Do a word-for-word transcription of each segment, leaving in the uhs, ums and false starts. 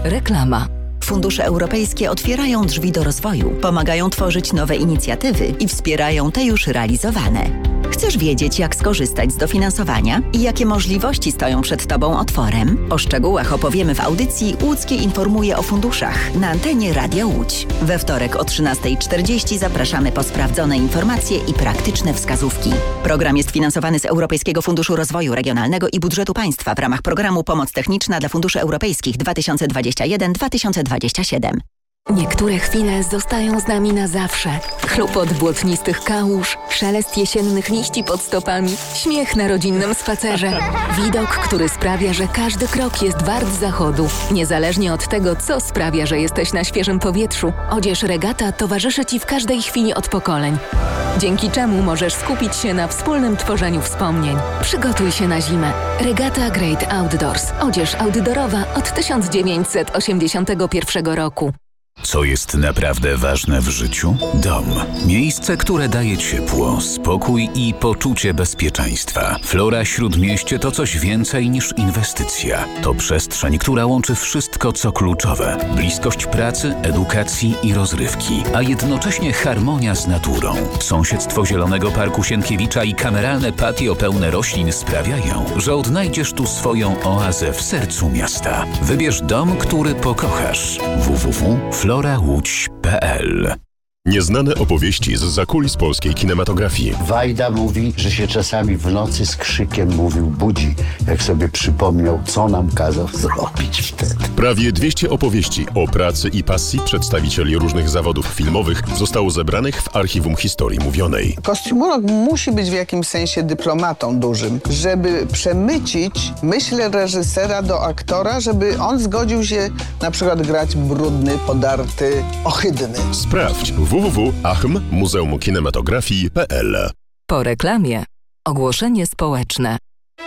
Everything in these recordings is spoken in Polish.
Reklama. Fundusze europejskie otwierają drzwi do rozwoju, pomagają tworzyć nowe inicjatywy i wspierają te już realizowane. Chcesz wiedzieć, jak skorzystać z dofinansowania i jakie możliwości stoją przed Tobą otworem? O szczegółach opowiemy w audycji Łódzkie informuje o funduszach na antenie Radia Łódź. We wtorek o trzynasta czterdzieści zapraszamy po sprawdzone informacje i praktyczne wskazówki. Program jest finansowany z Europejskiego Funduszu Rozwoju Regionalnego i Budżetu Państwa w ramach programu Pomoc Techniczna dla Funduszy Europejskich dwa tysiące dwudziesty pierwszy do dwa tysiące dwudziestego siódmego. Niektóre chwile zostają z nami na zawsze. Chlupot błotnistych kałuż, szelest jesiennych liści pod stopami, śmiech na rodzinnym spacerze. Widok, który sprawia, że każdy krok jest wart zachodu. Niezależnie od tego, co sprawia, że jesteś na świeżym powietrzu, odzież Regata towarzyszy Ci w każdej chwili od pokoleń. Dzięki czemu możesz skupić się na wspólnym tworzeniu wspomnień. Przygotuj się na zimę. Regata Great Outdoors. Odzież outdoorowa od tysiąc dziewięćset osiemdziesiątego pierwszego roku. Co jest naprawdę ważne w życiu? Dom. Miejsce, które daje ciepło, spokój i poczucie bezpieczeństwa. Flora Śródmieście to coś więcej niż inwestycja. To przestrzeń, która łączy wszystko, co kluczowe. Bliskość pracy, edukacji i rozrywki, a jednocześnie harmonia z naturą. Sąsiedztwo Zielonego Parku Sienkiewicza i kameralne patio pełne roślin sprawiają, że odnajdziesz tu swoją oazę w sercu miasta. Wybierz dom, który pokochasz. w w w kropka flora łódź kropka p l. Nieznane opowieści z zakulis polskiej kinematografii. Wajda mówi, że się czasami w nocy z krzykiem mówił budzi, jak sobie przypomniał, co nam kazał zrobić wtedy. Prawie dwieście opowieści o pracy i pasji przedstawicieli różnych zawodów filmowych zostało zebranych w Archiwum Historii Mówionej. Kostiumolog musi być w jakimś sensie dyplomatą dużym, żeby przemycić myśl reżysera do aktora, żeby on zgodził się na przykład grać brudny, podarty, ohydny. Sprawdź w w w kropka a c h m muzeum kinematografii kropka p l. Po reklamie ogłoszenie społeczne.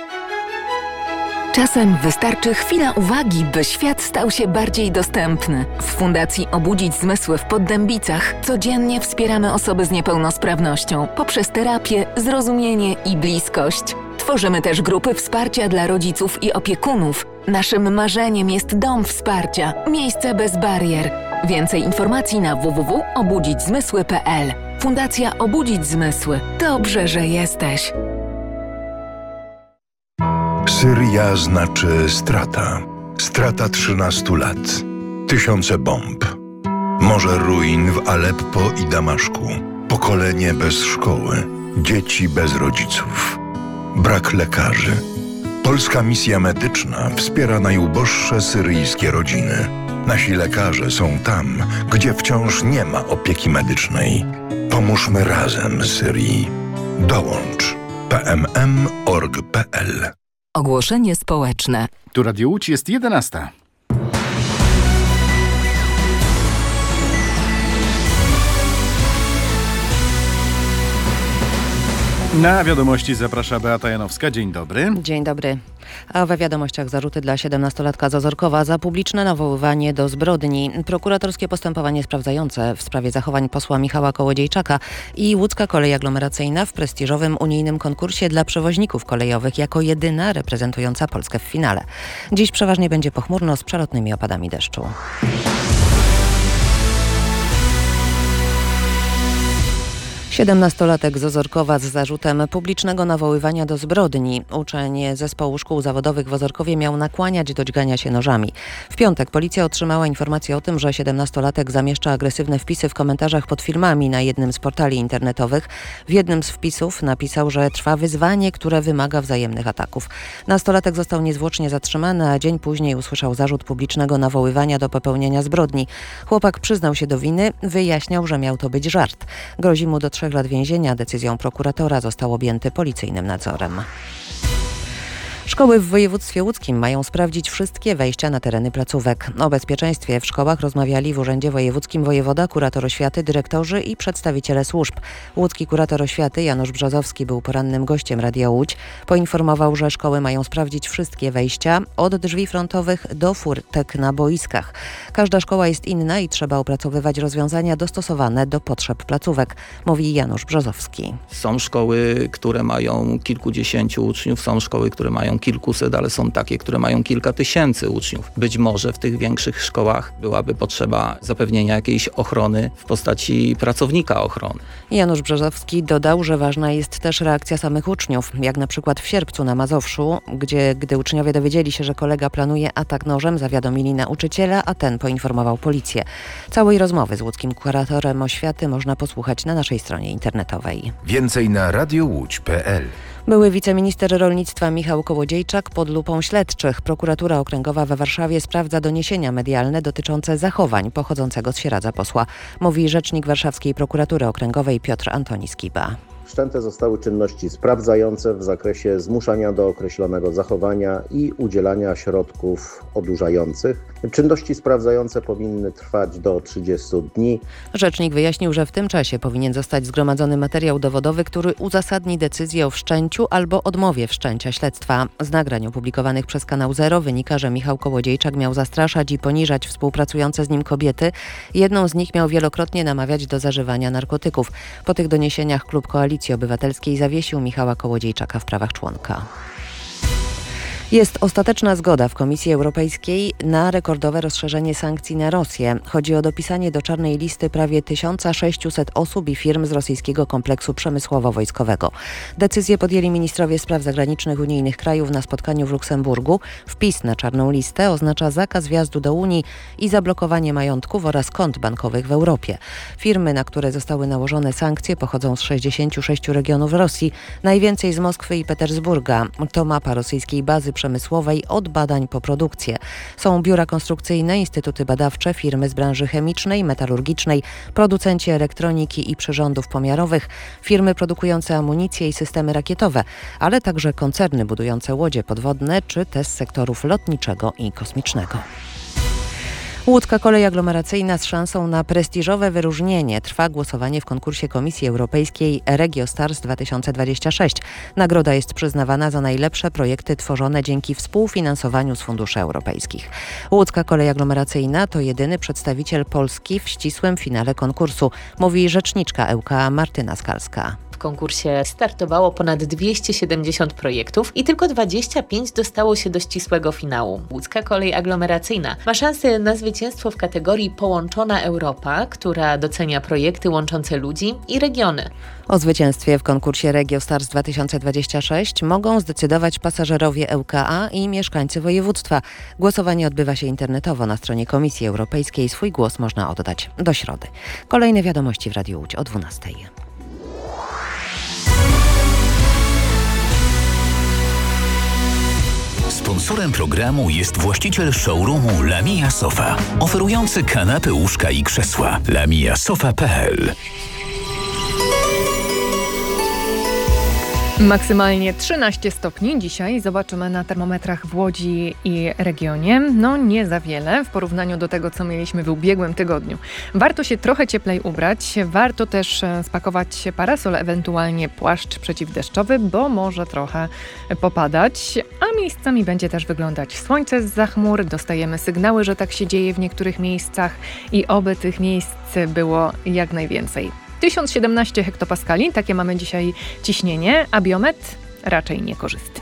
Czasem wystarczy chwila uwagi, by świat stał się bardziej dostępny. W Fundacji Obudzić Zmysły w Poddębicach codziennie wspieramy osoby z niepełnosprawnością poprzez terapię, zrozumienie i bliskość. Tworzymy też grupy wsparcia dla rodziców i opiekunów. Naszym marzeniem jest dom wsparcia, miejsce bez barier. Więcej informacji na w w w kropka obudzić zmysły kropka p l. Fundacja Obudzić Zmysły. Dobrze, że jesteś. Syria znaczy strata. Strata trzynastu lat. Tysiące bomb. Morze ruin w Aleppo i Damaszku. Pokolenie bez szkoły. Dzieci bez rodziców. Brak lekarzy. Polska misja medyczna wspiera najuboższe syryjskie rodziny. Nasi lekarze są tam, gdzie wciąż nie ma opieki medycznej. Pomóżmy razem Syrii. Dołącz. p m m kropka org kropka p l. Ogłoszenie społeczne. Tu Radio Łódź, jest jedenasta. Na wiadomości zaprasza Beata Janowska. Dzień dobry. Dzień dobry. A we wiadomościach zarzuty dla siedemnastolatka z Ozorkowa za publiczne nawoływanie do zbrodni. Prokuratorskie postępowanie sprawdzające w sprawie zachowań posła Michała Kołodziejczaka i Łódzka Kolej Aglomeracyjna w prestiżowym unijnym konkursie dla przewoźników kolejowych jako jedyna reprezentująca Polskę w finale. Dziś przeważnie będzie pochmurno z przelotnymi opadami deszczu. Siedemnastolatek z Ozorkowa z zarzutem publicznego nawoływania do zbrodni. Uczeń zespołu szkół zawodowych w Ozorkowie miał nakłaniać do dźgania się nożami. W piątek policja otrzymała informację o tym, że siedemnastolatek zamieszcza agresywne wpisy w komentarzach pod filmami na jednym z portali internetowych. W jednym z wpisów napisał, że trwa wyzwanie, które wymaga wzajemnych ataków. Nastolatek został niezwłocznie zatrzymany, a dzień później usłyszał zarzut publicznego nawoływania do popełnienia zbrodni. Chłopak przyznał się do winy, wyjaśniał, że miał to być żart. Grozi mu do trzech lat więzienia. Decyzją prokuratora został objęty policyjnym nadzorem. Szkoły w województwie łódzkim mają sprawdzić wszystkie wejścia na tereny placówek. O bezpieczeństwie w szkołach rozmawiali w Urzędzie Wojewódzkim wojewoda, kurator oświaty, dyrektorzy i przedstawiciele służb. Łódzki kurator oświaty Janusz Brzozowski był porannym gościem Radia Łódź. Poinformował, że szkoły mają sprawdzić wszystkie wejścia od drzwi frontowych do furtek na boiskach. Każda szkoła jest inna i trzeba opracowywać rozwiązania dostosowane do potrzeb placówek, mówi Janusz Brzozowski. Są szkoły, które mają kilkudziesięciu uczniów, są szkoły, które mają mają kilkuset, ale są takie, które mają kilka tysięcy uczniów. Być może w tych większych szkołach byłaby potrzeba zapewnienia jakiejś ochrony w postaci pracownika ochrony. Janusz Brzozowski dodał, że ważna jest też reakcja samych uczniów, jak na przykład w sierpcu na Mazowszu, gdzie gdy uczniowie dowiedzieli się, że kolega planuje atak nożem, zawiadomili nauczyciela, a ten poinformował policję. Całej rozmowy z łódzkim kuratorem oświaty można posłuchać na naszej stronie internetowej. Więcej na radio łódź kropka p l. Były wiceminister rolnictwa Michał Kołodziejczak pod lupą śledczych. Prokuratura Okręgowa we Warszawie sprawdza doniesienia medialne dotyczące zachowań pochodzącego z Sieradza posła, mówi rzecznik warszawskiej prokuratury okręgowej Piotr Antoni Skiba. Wszczęte zostały czynności sprawdzające w zakresie zmuszania do określonego zachowania i udzielania środków odurzających. Czynności sprawdzające powinny trwać do trzydziestu dni. Rzecznik wyjaśnił, że w tym czasie powinien zostać zgromadzony materiał dowodowy, który uzasadni decyzję o wszczęciu albo odmowie wszczęcia śledztwa. Z nagrań opublikowanych przez kanał Zero wynika, że Michał Kołodziejczak miał zastraszać i poniżać współpracujące z nim kobiety. Jedną z nich miał wielokrotnie namawiać do zażywania narkotyków. Po tych doniesieniach klub Koalicji Obywatelskiej zawiesił Michała Kołodziejczaka w prawach członka. Jest ostateczna zgoda w Komisji Europejskiej na rekordowe rozszerzenie sankcji na Rosję. Chodzi o dopisanie do czarnej listy prawie tysiąc sześćset osób i firm z rosyjskiego kompleksu przemysłowo-wojskowego. Decyzję podjęli ministrowie spraw zagranicznych unijnych krajów na spotkaniu w Luksemburgu. Wpis na czarną listę oznacza zakaz wjazdu do Unii i zablokowanie majątków oraz kont bankowych w Europie. Firmy, na które zostały nałożone sankcje, pochodzą z sześćdziesięciu sześciu regionów Rosji, najwięcej z Moskwy i Petersburga. To mapa rosyjskiej bazy przemysłowej od badań po produkcję. Są biura konstrukcyjne, instytuty badawcze, firmy z branży chemicznej, metalurgicznej, producenci elektroniki i przyrządów pomiarowych, firmy produkujące amunicję i systemy rakietowe, ale także koncerny budujące łodzie podwodne czy te z sektorów lotniczego i kosmicznego. Łódzka kolej aglomeracyjna z szansą na prestiżowe wyróżnienie. Trwa głosowanie w konkursie Komisji Europejskiej RegioStars dwa tysiące dwadzieścia sześć. Nagroda jest przyznawana za najlepsze projekty tworzone dzięki współfinansowaniu z funduszy europejskich. Łódzka kolej aglomeracyjna to jedyny przedstawiciel Polski w ścisłym finale konkursu, mówi rzeczniczka E U K A Martyna Skalska. W konkursie startowało ponad dwieście siedemdziesiąt projektów i tylko dwadzieścia pięć dostało się do ścisłego finału. Łódzka kolej aglomeracyjna ma szansę na zwycięstwo w kategorii Połączona Europa, która docenia projekty łączące ludzi i regiony. O zwycięstwie w konkursie RegioStars dwa tysiące dwadzieścia sześć mogą zdecydować pasażerowie E U K A i mieszkańcy województwa. Głosowanie odbywa się internetowo na stronie Komisji Europejskiej. Swój głos można oddać do środy. Kolejne wiadomości w Radiu Łódź o dwunastej. Sponsorem programu jest właściciel showroomu Lamia Sofa, oferujący kanapy, łóżka i krzesła. lamia sofa kropka p l. Maksymalnie trzynaście stopni dzisiaj zobaczymy na termometrach w Łodzi i regionie. No nie za wiele w porównaniu do tego, co mieliśmy w ubiegłym tygodniu. Warto się trochę cieplej ubrać, warto też spakować parasol, ewentualnie płaszcz przeciwdeszczowy, bo może trochę popadać, a miejscami będzie też wyglądać słońce zza chmur. Dostajemy sygnały, że tak się dzieje w niektórych miejscach i oby tych miejsc było jak najwięcej. tysiąc siedemnaście hektopaskali, takie mamy dzisiaj ciśnienie, a biometr raczej niekorzystny.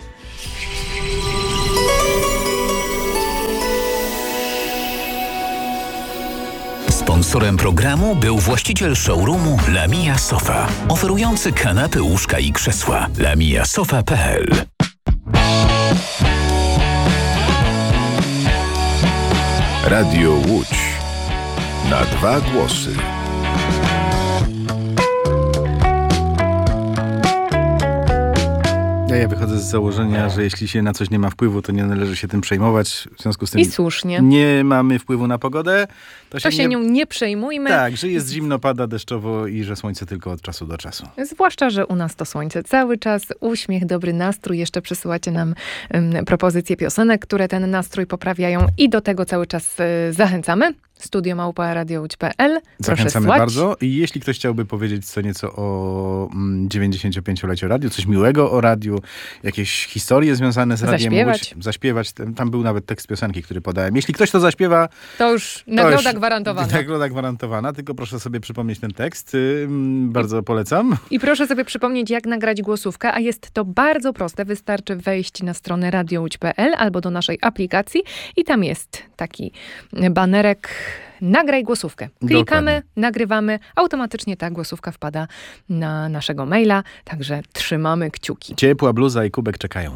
Sponsorem programu był właściciel showroomu Lamia Sofa, oferujący kanapy, łóżka i krzesła. lamia sofa kropka p l. Radio Łódź. Na dwa głosy. Ja wychodzę z założenia, że jeśli się na coś nie ma wpływu, to nie należy się tym przejmować. W związku z tym I słusznie. Nie mamy wpływu na pogodę. To się, to się nie... nią nie przejmujmy. Tak, że jest zimno, pada deszczowo i że słońce tylko od czasu do czasu. Zwłaszcza, że u nas to słońce cały czas, uśmiech, dobry nastrój. Jeszcze przysyłacie nam um, propozycje piosenek, które ten nastrój poprawiają i do tego cały czas y, zachęcamy. studio małpa radio łódź kropka pe el. Proszę Zachęcamy słać. bardzo. I jeśli ktoś chciałby powiedzieć co nieco o mm, dziewięćdziesięciopięcioleciu radiu, coś miłego o radiu, jakieś historie związane z radiem Zaśpiewać. Łódź, zaśpiewać. Tam, tam był nawet tekst piosenki, który podałem. Jeśli ktoś to zaśpiewa... To już to nagroda już gwarantowana. Nagroda gwarantowana, tylko proszę sobie przypomnieć ten tekst. Ym, bardzo polecam. I proszę sobie przypomnieć, jak nagrać głosówkę, a jest to bardzo proste. Wystarczy wejść na stronę radio łódź kropka pe el albo do naszej aplikacji i tam jest taki banerek nagraj głosówkę. Klikamy, Dokładnie. nagrywamy, automatycznie ta głosówka wpada na naszego maila, także trzymamy kciuki. Ciepła bluza i kubek czekają.